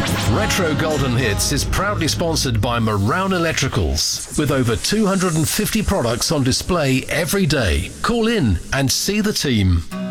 Retro Golden Hits is proudly sponsored by Marown Electricals, with over 250 products on display every day. Call in and see the team.